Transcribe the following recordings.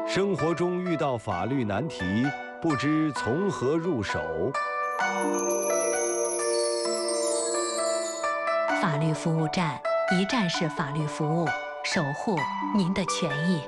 生活中遇到法律难题，不知从何入手。 法律服务站，一站式法律服务，守护您的权益。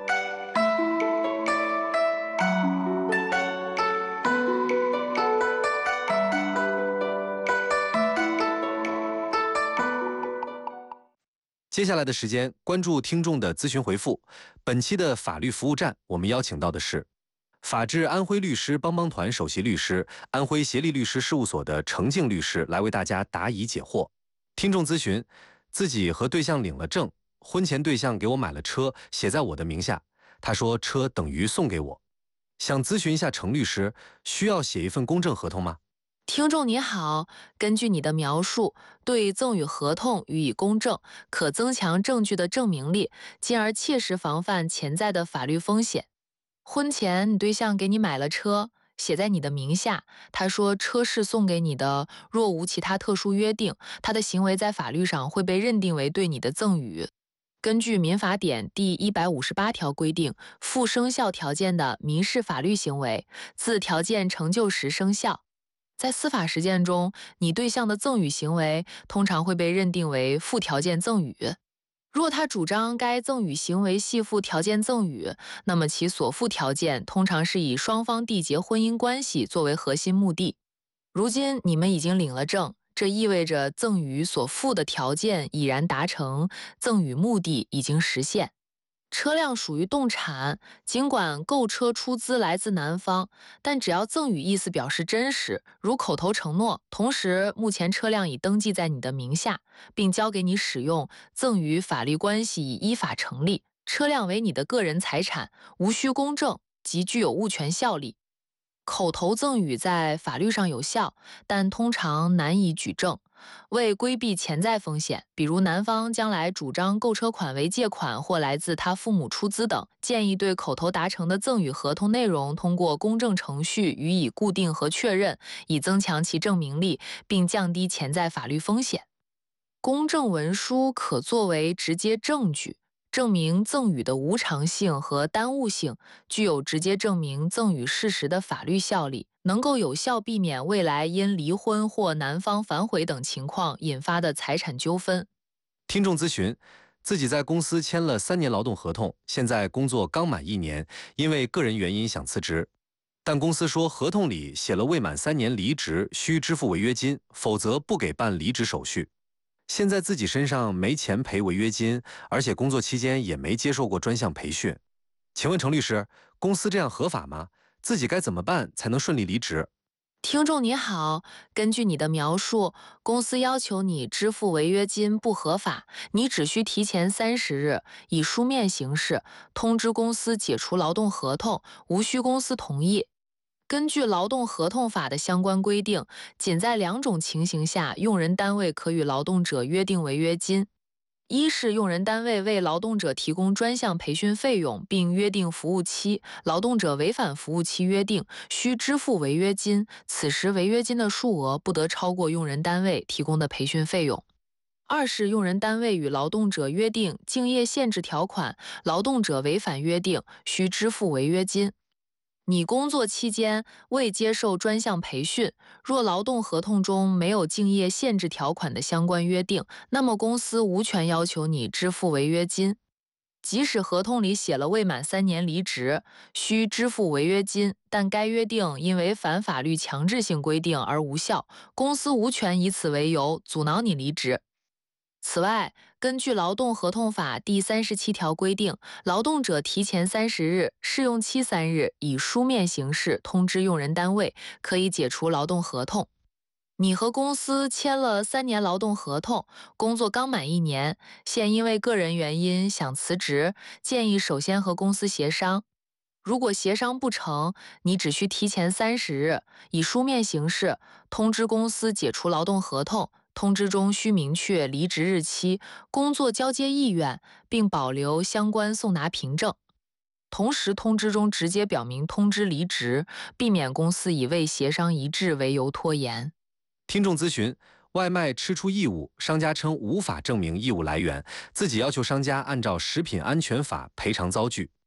接下来的时间，关注听众的咨询回复。本期的法律服务站，我们邀请到的是法治安徽律师帮帮团首席律师、安徽协力律师事务所的程静律师来为大家答疑解惑。听众咨询：自己和对象领了证，婚前对象给我买了车，写在我的名下，他说车等于送给我。想咨询一下程律师，需要写一份公证合同吗？ 听众你好，根据你的描述，对赠与合同予以公证，可增强证据的证明力，进而切实防范潜在的法律风险。婚前你对象给你买了车，写在你的名下，他说车是送给你的，若无其他特殊约定，他的行为在法律上会被认定为对你的赠与。根据民法典第158条规定，附生效条件的民事法律行为，自条件成就时生效。在司法实践中，你对象的赠与行为通常会被认定为附条件赠与。若他主张该赠与行为系附条件赠与，那么其所附条件通常是以双方缔结婚姻关系作为核心目的。如今你们已经领了证，这意味着赠与所附的条件已然达成，赠与目的已经实现。车辆属于动产，尽管购车出资来自男方，但只要赠与意思表示真实，如口头承诺，同时目前车辆已登记在你的名下，并交给你使用，赠与法律关系已依法成立，车辆为你的个人财产，无需公证，即具有物权效力。口头赠与在法律上有效，但通常难以举证。为规避潜在风险，比如男方将来主张购车款为借款或来自他父母出资等，建议对口头达成的赠与合同内容通过公证程序予以固定和确认，以增强其证明力，并降低潜在法律风险。公证文书可作为直接证据，证明赠与的无偿性和耽误性，具有直接证明赠与事实的法律效力，能够有效避免未来因离婚或男方反悔等情况引发的财产纠纷。 听众咨询：自己在公司签了3年劳动合同，现在工作刚满1年，因为个人原因想辞职，但公司说合同里写了未满3年离职需支付违约金，否则不给办离职手续。现在自己身上没钱赔违约金，而且工作期间也没接受过专项培训。请问程律师，公司这样合法吗？自己该怎么办才能顺利离职？ 听众你好，根据你的描述，公司要求你支付违约金不合法，你只需提前30日以书面形式通知公司解除劳动合同，无需公司同意。根据劳动合同法的相关规定，仅在2种情形下，用人单位可与劳动者约定违约金。一是用人单位为劳动者提供专项培训费用，并约定服务期，劳动者违反服务期约定，需支付违约金，此时违约金的数额不得超过用人单位提供的培训费用。二是用人单位与劳动者约定竞业限制条款，劳动者违反约定，需支付违约金。你工作期间未接受专项培训，若劳动合同中没有竞业限制条款的相关约定，那么公司无权要求你支付违约金。即使合同里写了未满3年离职，需支付违约金，但该约定因违反法律强制性规定而无效，公司无权以此为由阻挠你离职。此外，根据劳动合同法第37条规定，劳动者提前30日、试用期3日，以书面形式通知用人单位，可以解除劳动合同。你和公司签了3年劳动合同，工作刚满1年，现因为个人原因想辞职，建议首先和公司协商。如果协商不成，你只需提前30日，以书面形式通知公司解除劳动合同，通知中需明确离职日期、工作交接意愿，并保留相关送达凭证。同时，通知中直接表明通知离职，避免公司以未协商一致为由拖延。 听众咨询：外卖吃出异物，商家称无法证明异物来源，自己要求商家按照食品安全法赔偿遭拒。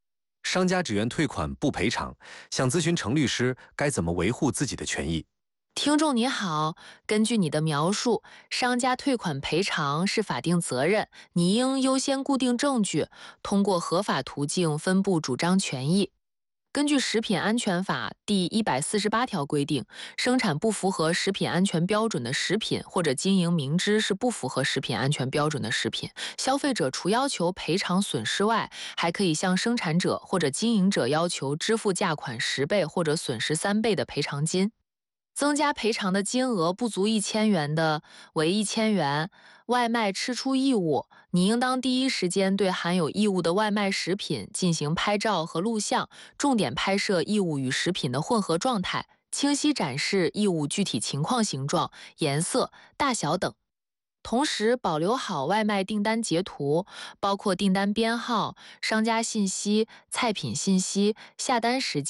商家只愿退款不赔偿，想咨询程律师该怎么维护自己的权益？ 听众你好，根据你的描述，商家退款赔偿是法定责任，你应优先固定证据，通过合法途径分布主张权益。根据食品安全法第148条规定，生产不符合食品安全标准的食品，或者经营明知是不符合食品安全标准的食品，消费者除要求赔偿损失外，还可以向生产者或者经营者要求支付价款10倍或者损失3倍的赔偿金。增加赔偿的金额不足1000元的，为1000元。外卖吃出异物，你应当第一时间对含有异物的外卖食品进行拍照和录像，重点拍摄异物与食品的混合状态，清晰展示异物具体情况、形状、颜色、大小等。同时保留好外卖订单截图，包括订单编号、商家信息、菜品信息、下单时间。